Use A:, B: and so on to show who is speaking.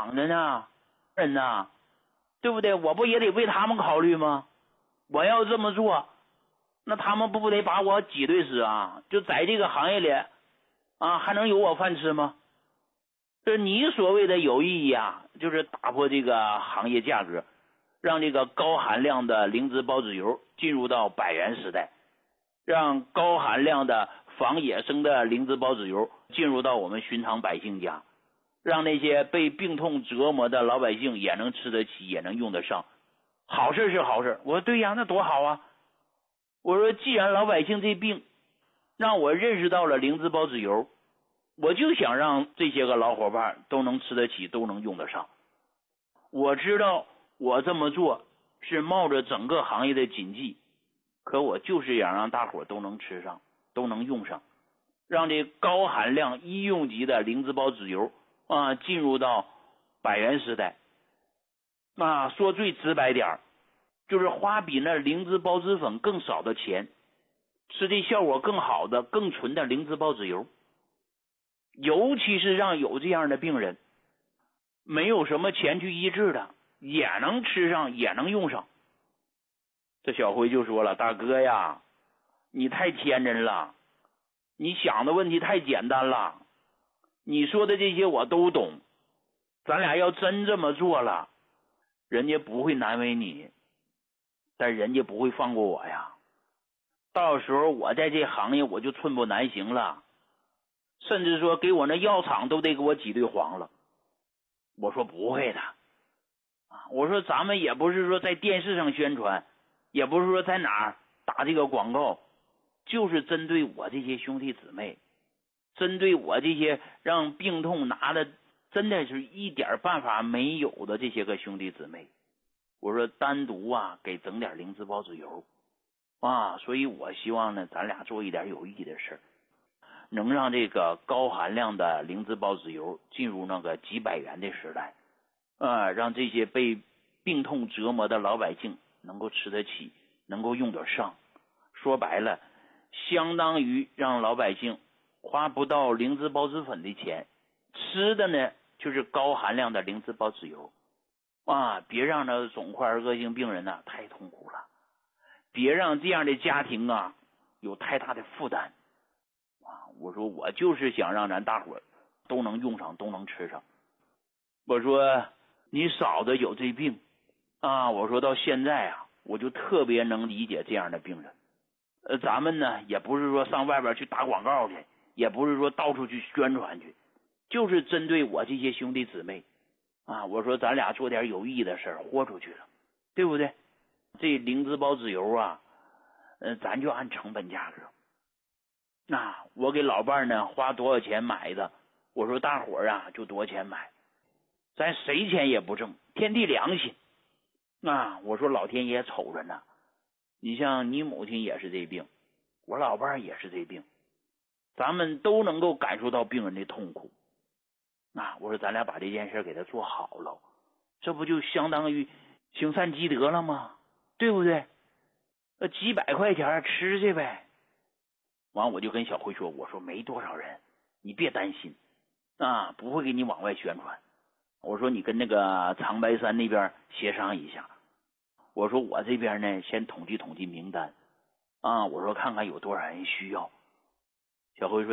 A: 躺着呢，人呐，对不对？我不也得为他们考虑吗？我要这么做，那他们不得把我挤兑死啊？就在这个行业里啊，还能有我饭吃吗？这你所谓的有意义啊，就是打破这个行业价格，让这个高含量的灵芝孢子油进入到100元时代，让高含量的仿野生的灵芝孢子油进入到我们寻常百姓家，让那些被病痛折磨的老百姓也能吃得起，也能用得上。好事是好事，我说对呀，那多好啊！我说既然老百姓这病让我认识到了灵芝孢子油，我就想让这些个老伙伴都能吃得起，都能用得上。我知道我这么做是冒着整个行业的谨记，可我就是想让大伙都能吃上，都能用上，让这高含量医用级的灵芝孢子油啊进入到100元时代。啊，说最直白点，就是花比那灵芝孢子粉更少的钱，吃的效果更好的、更纯的灵芝孢子油。尤其是让有这样的病人，没有什么钱去医治的，也能吃上，也能用上。这小辉就说了：“大哥呀，你太天真了，你想的问题太简单了，你说的这些我都懂，咱俩要真这么做了，人家不会难为你，但人家不会放过我呀。到时候我在这行业我就寸步难行了，甚至说给我那药厂都得给我挤兑黄了。”我说不会的啊，我说咱们也不是说在电视上宣传，也不是说在哪儿打这个广告，就是针对我这些兄弟姊妹，针对我这些让病痛拿的真的是一点办法没有的这些个兄弟姊妹，我说单独啊给整点灵芝孢子油啊，所以我希望呢咱俩做一点有意义的事，能让这个高含量的灵芝孢子油进入那个几百元的时代让这些被病痛折磨的老百姓能够吃得起，能够用得上。说白了，相当于让老百姓花不到灵芝孢子粉的钱，吃的呢就是高含量的灵芝孢子油啊！别让那肿块恶性病人呢太痛苦了，别让这样的家庭啊有太大的负担啊！我说我就是想让咱大伙都能用上，都能吃上。我说你嫂子有这病啊，我说到现在啊，我就特别能理解这样的病人。咱们呢也不是说上外边去打广告去，也不是说到处去宣传去，就是针对我这些兄弟姊妹啊，我说咱俩做点有意义的事豁出去了，对不对？这灵芝孢子油啊，咱就按成本价格。我给老伴呢花多少钱买的，我说大伙啊就多少钱买，咱谁钱也不挣，天地良心我说老天爷瞅着呢，你像你母亲也是这病，我老伴也是这病，咱们都能够感受到病人的痛苦我说咱俩把这件事给他做好了，这不就相当于行善积德了吗？对不对？几百块钱吃去呗。完我就跟小辉说，我说没多少人，你别担心不会给你往外宣传。我说你跟那个长白山那边协商一下，我说我这边呢先统计统计名单我说看看有多少人需要。小辉说